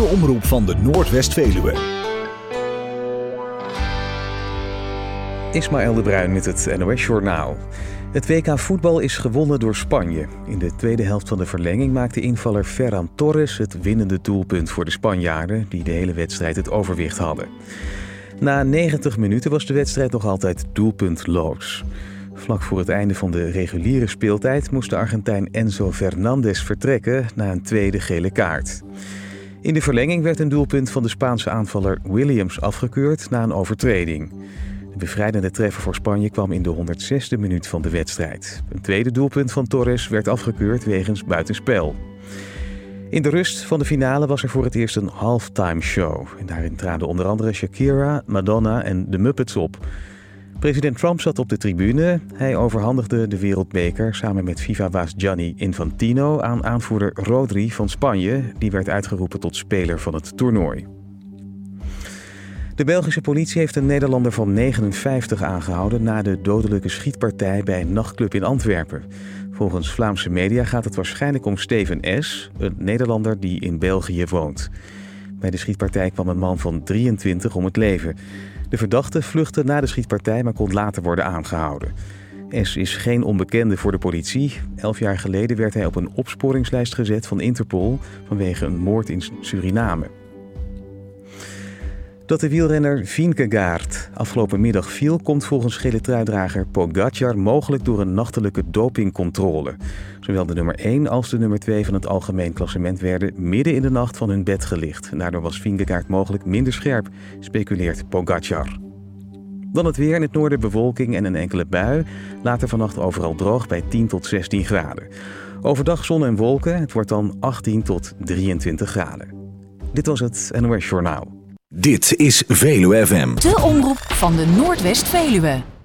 omroep van de Noordwest-Veluwe. Ismaël de Bruin met het NOS-journaal. Het WK voetbal is gewonnen door Spanje. In de tweede helft van de verlenging maakte invaller Ferran Torres het winnende doelpunt voor de Spanjaarden, die de hele wedstrijd het overwicht hadden. Na 90 minuten was de wedstrijd nog altijd doelpuntloos. Vlak voor het einde van de reguliere speeltijd moest de Argentijn Enzo Fernandez vertrekken na een tweede gele kaart. In de verlenging werd een doelpunt van de Spaanse aanvaller Williams afgekeurd na een overtreding. De bevrijdende treffer voor Spanje kwam in de 106e minuut van de wedstrijd. Een tweede doelpunt van Torres werd afgekeurd wegens buitenspel. In de rust van de finale was er voor het eerst een halftime show. En daarin traden onder andere Shakira, Madonna en de Muppets op. President Trump zat op de tribune. Hij overhandigde de wereldbeker samen met FIFA-baas Gianni Infantino aan aanvoerder Rodri van Spanje. Die werd uitgeroepen tot speler van het toernooi. De Belgische politie heeft een Nederlander van 59 aangehouden na de dodelijke schietpartij bij een nachtclub in Antwerpen. Volgens Vlaamse media gaat het waarschijnlijk om Steven S., een Nederlander die in België woont. Bij de schietpartij kwam een man van 23 om het leven. De verdachte vluchtte na de schietpartij, maar kon later worden aangehouden. S. is geen onbekende voor de politie. 11 jaar geleden werd hij op een opsporingslijst gezet van Interpol vanwege een moord in Suriname. Dat de wielrenner Vingegaard afgelopen middag viel, komt volgens gele truidrager Pogačar mogelijk door een nachtelijke dopingcontrole. Zowel de nummer 1 als de nummer 2 van het algemeen klassement werden midden in de nacht van hun bed gelicht. En daardoor was Vingegaard mogelijk minder scherp, speculeert Pogačar. Dan het weer: in het noorden bewolking en een enkele bui. Later vannacht overal droog bij 10 tot 16 graden. Overdag zon en wolken. Het wordt dan 18 tot 23 graden. Dit was het NOS Journaal. Dit is Veluwe FM. De omroep van de Noordwest-Veluwe.